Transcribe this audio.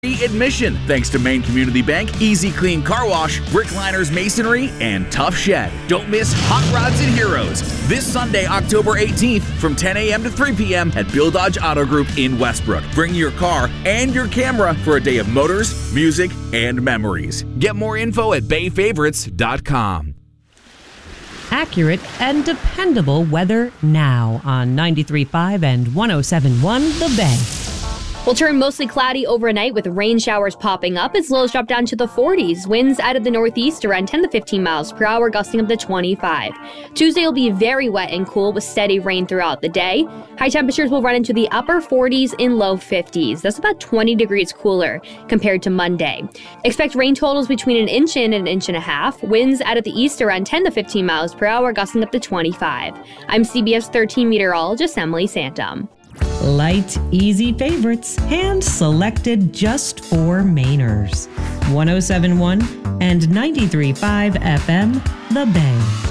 admission thanks to Maine Community Bank, Easy Clean Car Wash, Brickliners Masonry, and Tough Shed. Don't miss Hot Rods and Heroes this Sunday, October 18th from 10 a.m. to 3 p.m. at Bill Dodge Auto Group in Westbrook. Bring your car and your camera for a day of motors, music, and memories. Get more info at bayfavorites.com. Accurate and dependable weather now on 93.5 and 107.1 The Bay. Will turn mostly cloudy overnight with rain showers popping up as lows drop down to the 40s. Winds out of the northeast around 10 to 15 miles per hour, gusting up to 25. Tuesday will be very wet and cool with steady rain throughout the day. High temperatures will run into the upper 40s and low 50s. That's about 20 degrees cooler compared to Monday. Expect rain totals between an inch and an inch and a half. Winds out of the east around 10 to 15 miles per hour, gusting up to 25. I'm CBS 13 meteorologist Emily Santum. Light, easy favorites, hand-selected just for Mainers. 107.1 and 93.5 FM, The Bay.